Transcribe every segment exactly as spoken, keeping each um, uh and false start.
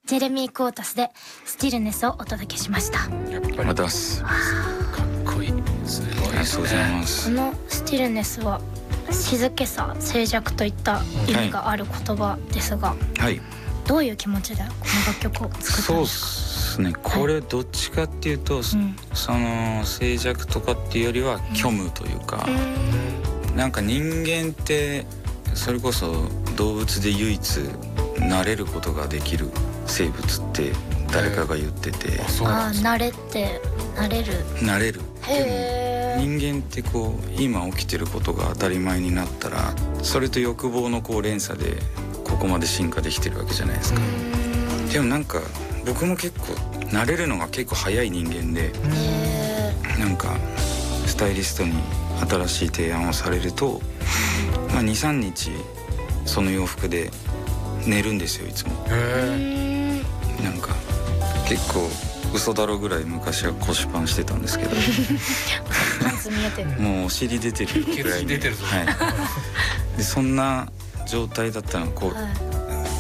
ジェレミー・クォータスでスティルネスをお届けしました。 やっぱりまたすかっこいい、すごいですね。 ありがとうございます。 このスティルネスは静けさ、静寂といった意味がある言葉ですが、 はい、 どういう気持ちでこの楽曲を作ったんですか？ そうですね、これどっちかっていうと、はい、その静寂とかっていうよりは虚無というか、うん、なんか人間ってそれこそ動物で唯一慣れることができる生物って誰かが言ってて、 ああ、慣れって慣れる慣れる。 へ人間ってこう今起きてることが当たり前になったら、それと欲望のこう連鎖でここまで進化できてるわけじゃないですか。でもなんか僕も結構慣れるのが結構早い人間で、なんかスタイリストに新しい提案をされると、まあ、にさんにちその洋服で寝るんですよいつも。へー。なんか結構嘘だろぐらい昔は腰パンしてたんですけどパンツ見えてるもうお尻出てるぐらい出てるぞ、 はい、でそんな状態だったのこう、はい、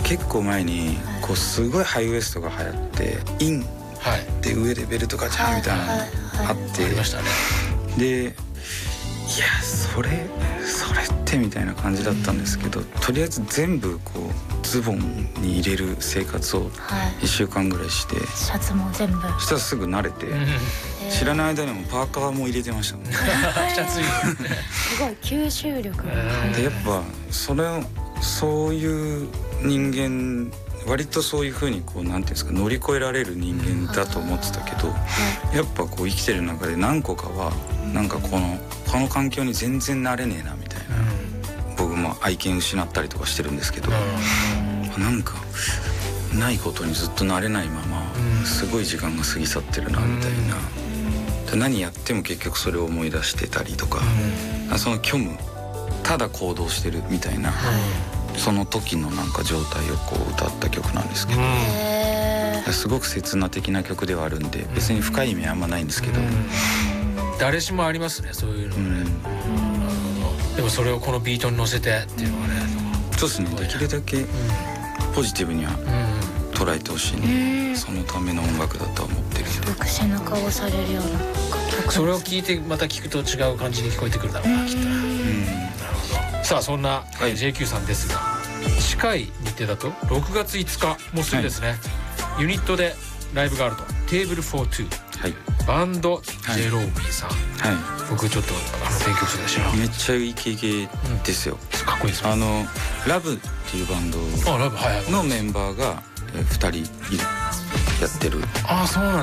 結構前にこうすごいハイウエストが流行ってインで上でベルトガチャンみたいなのがあってありましたね。でいやそれそれってみたいな感じだったんですけど、とりあえず全部こうズボンに入れる生活をいっしゅうかんぐらいして、はい、 シャツも全部そしたらすぐ慣れて、知らない間にもパーカーも入れてましたもんねシャツすごい吸収力で、やっぱそれをそういう人間割とそういう風にこうなんていうんですか乗り越えられる人間だと思ってたけど、やっぱこう生きてる中で何個かはなんかこのこの環境に全然慣れねえなみたいな、僕も愛犬失ったりとかしてるんですけど、なんかないことにずっと慣れないまますごい時間が過ぎ去ってるなみたいな、何やっても結局それを思い出してたりとか、その虚無ただ行動してるみたいな、その時のなんか状態をこう歌った曲なんですけど、すごく切な的な曲ではあるんで別に深い意味はあんまないんですけど、 誰しもありますねそういうのね、うん、でもそれをこのビートに乗せてっていうのはね、 そうですね、できるだけポジティブには捉えてほしいね、うん、そのための音楽だとは思ってる。 すごく背中を押されるような曲、 それを聞いてまた聞くと違う感じに聞こえてくるだろうな、きっと。うん、なるほど。さあそんな ジェイキュー さんですが、近い日程だとろくがついつかもうすぐですね、はい、ユニットでライブがあると、テーブルフォーツー、はい、バンドジェローミーさん、はい、僕ちょっとあの選曲者でしょ。 めっちゃイケイケですよ、 うん、かっこいいです。 あのラブっていうバンドのメンバーがふたりいるやってる。 ああそうなん